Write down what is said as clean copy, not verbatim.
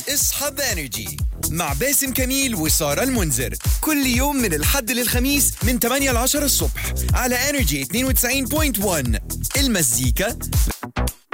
اصحى بانرجي مع باسم كميل وسارة المنذر كل يوم من الحد للخميس من 8 ل 10 الصبح على انرجي 92.1. المزيكا